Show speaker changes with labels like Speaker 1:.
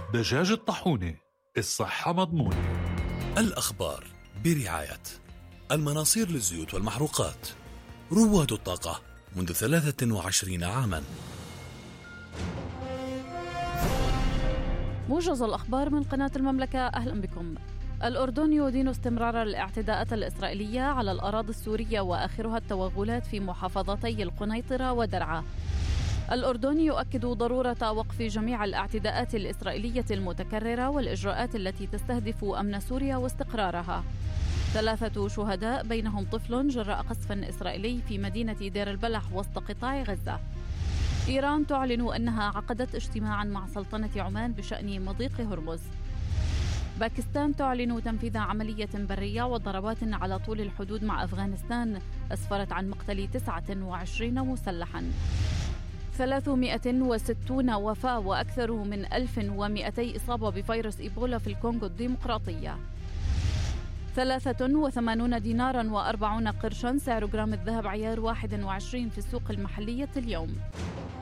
Speaker 1: دجاج الطاحونة، الصحة مضمونة.
Speaker 2: الأخبار برعاية المناصير للزيوت والمحروقات، رواد الطاقة منذ 23 عاما.
Speaker 3: موجز الأخبار من قناة المملكة، أهلا بكم. الأردن يدين استمرار الاعتداءات الإسرائيلية على الأراضي السورية وآخرها التوغلات في محافظتي القنيطرة ودرعا. الأردن يؤكد ضرورة وقف جميع الاعتداءات الإسرائيلية المتكررة والإجراءات التي تستهدف أمن سوريا واستقرارها. 3 شهداء بينهم طفل جراء قصف إسرائيلي في مدينة دير البلح وسط قطاع غزة. إيران تعلن أنها عقدت اجتماعا مع سلطنة عمان بشأن مضيق هرمز. باكستان تعلن تنفيذ عملية برية وضربات على طول الحدود مع أفغانستان أسفرت عن مقتل 29 مسلحا. 360 وفاة وأكثر من 1200 إصابة بفيروس إيبولا في الكونغو الديمقراطية. 83 دينارا و40 قرشا سعر جرام الذهب عيار 21 في السوق المحلية اليوم.